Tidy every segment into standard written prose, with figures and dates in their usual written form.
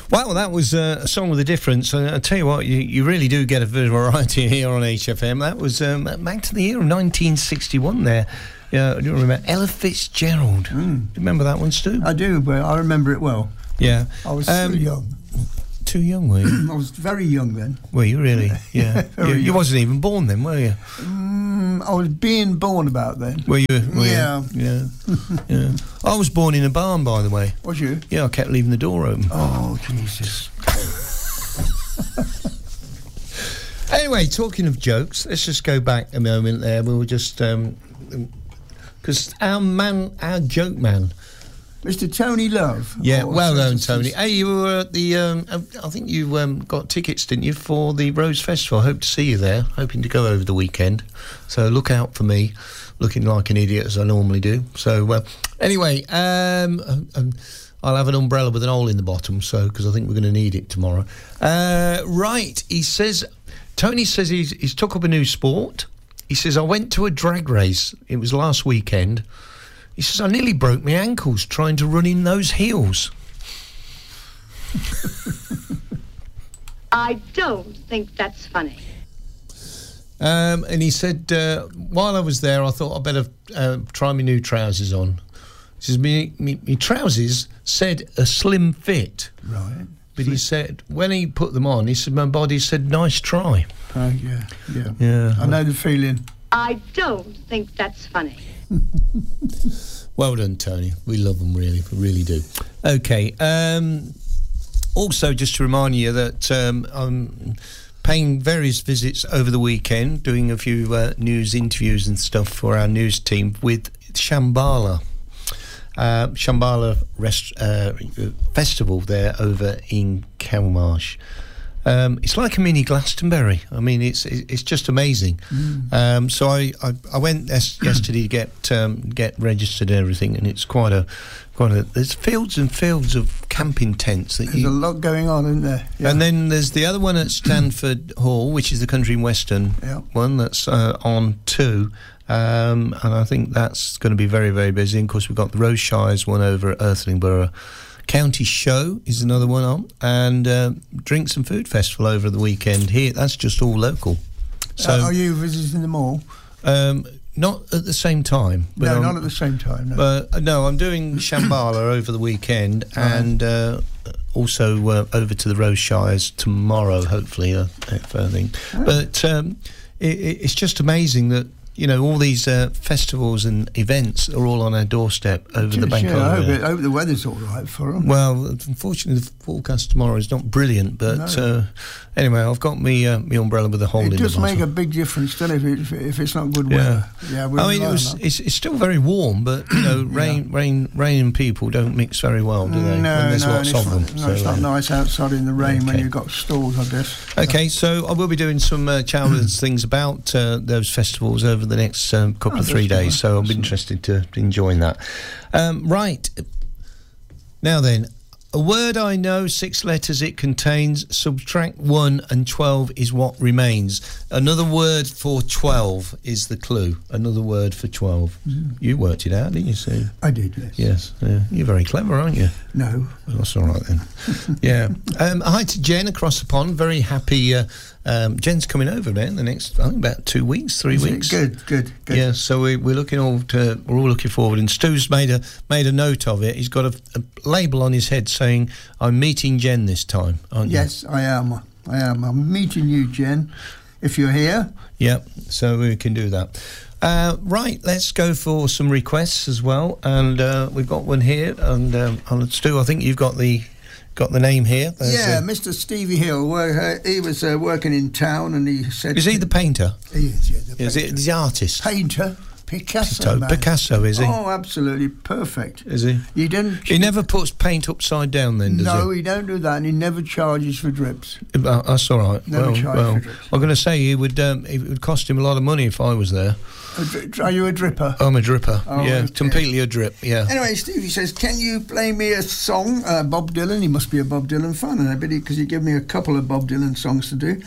Well, that was a song with a difference. I tell you what, you really do get a bit of variety here on HFM. That was back to the year of 1961 there. Yeah, I do remember Ella Fitzgerald. Do you remember that one, Stu? I do, but I remember it well. Yeah. I was too young. Too young, were you? I was very young then. Were you really? Yeah. You wasn't even born then, were you? I was being born about then. Were you? Yeah. Yeah. Yeah. I was born in a barn, by the way. Was you? Yeah, I kept leaving the door open. Oh, Jesus. Anyway, talking of jokes, let's just go back a moment there. We were just... because our joke man... Mr. Tony Love. Yeah, well done, Tony. Hey, you were at the... I think you got tickets, didn't you, for the Rose Festival. I hope to see you there. Hoping to go over the weekend. So look out for me, looking like an idiot as I normally do. So, anyway, I'll have an umbrella with an hole in the bottom, so because I think we're going to need it tomorrow. Right, he says... Tony says he's took up a new sport. He says, I went to a drag race. It was last weekend. He says, I nearly broke my ankles trying to run in those heels. I don't think that's funny. And he said, while I was there, I thought I'd better try my new trousers on. He says, my trousers said a slim fit. Right. But he said, when he put them on, he said, my body said, nice try. Yeah. I know the feeling. I don't think that's funny. Well done, Tony. We love them, really. We really do. Okay. Also, just to remind you that I'm paying various visits over the weekend, doing a few news interviews and stuff for our news team with Shambhala. Shambhala Festival there over in Kelmarsh. It's like a mini Glastonbury. I mean, it's just amazing. So I went yesterday to get registered and everything, and it's quite a. There's fields and fields of camping tents. There's a lot going on, isn't there? Yeah. And then there's the other one at Stanford Hall, which is the Country and Western one that's on too. And I think that's going to be very, very busy. And of course, we've got the Rose Shires one over at Earthlingborough. County Show is another one on, and Drinks and Food Festival over the weekend here. That's just all local. So are you visiting them all? Not at the same time. But no, not at the same time. No. But no, I'm doing Shambhala over the weekend, and also over to the Rose Shires tomorrow, hopefully. If I think, but it's just amazing that. You know, all these festivals and events are all on our doorstep over the bank holiday. I hope the weather's all right for them. Well, unfortunately, the forecast tomorrow is not brilliant, but anyway, I've got me umbrella with a hole in it. It does make a big difference, doesn't it, if it's not good weather? Yeah, I mean, it's still very warm, but, you know, rain and people don't mix very well, do they? No, there's lots of them. No, it's not nice outside in the rain when you've got stalls, I guess. Okay, so I will be doing some children's things about those festivals over the next couple of 3 days, so I'll be interested to enjoying that. Right. Now then, a word I know, 6 letters it contains, subtract 1 and 12 is what remains. Another word for 12 is the clue. Another word for 12. You worked it out, didn't you, Sue? I did, yes. Yes. You're very clever, aren't you? No. Well, that's all right then. Yeah. Hi to Jen across the pond. Very happy. Jen's coming over there in the next, I think, about 2 weeks, 3 weeks. Good. Yeah, so we're looking we're all looking forward. And Stu's made a note of it. He's got a label on his head saying, "I'm meeting Jen this time." Aren't you? Yes, I am. I'm meeting you, Jen, if you're here. Yep. So we can do that. Right, let's go for some requests as well. And we've got one here. And Stu, I think you've got the name here. There's Mr. Stevie Hill. He was working in town, and he said... Is he the painter? He is, yeah. The painter. Is it the artist? Painter. Picasso, man. Picasso, is he? Oh, absolutely perfect. Is he? He never puts paint upside down then, does he? No, he don't do that, and he never charges for drips. That's all right. Never charges for drips. I'm going to say it would cost him a lot of money if I was there. Are you a dripper? I'm a dripper. Oh, yeah, completely a drip. Yeah. Anyway, Stevie says, "Can you play me a song?" Bob Dylan. He must be a Bob Dylan fan, and I bet because he gave me a couple of Bob Dylan songs to do.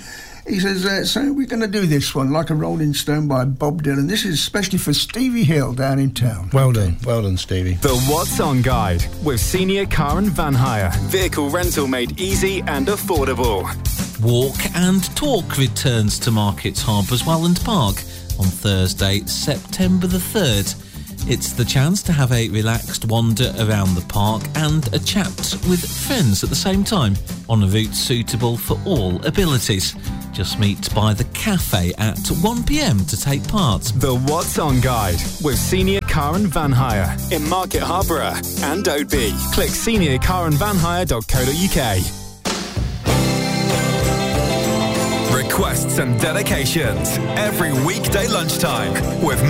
He says, so we're going to do this one, Like a Rolling Stone by Bob Dylan. This is especially for Stevie Hill down in town. Well done, Stevie. The What's On Guide with Senior Car and Van Hire. Vehicle rental made easy and affordable. Walk and Talk returns to Markets Harbour's Welland Park on Thursday, September the 3rd. It's the chance to have a relaxed wander around the park and a chat with friends at the same time on a route suitable for all abilities. Just meet by the cafe at 1 p.m. to take part. The What's On Guide with Senior Car and Van Hire in Market Harborough and Oadby. Click seniorcarandvanhire.co.uk. Requests and dedications every weekday lunchtime with